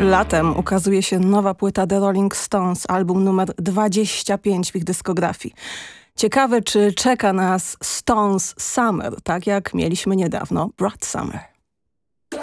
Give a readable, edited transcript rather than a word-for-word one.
Latem ukazuje się nowa płyta The Rolling Stones, album numer 25 w ich dyskografii. Ciekawe, czy czeka nas Stones Summer, tak jak mieliśmy niedawno Brat Summer.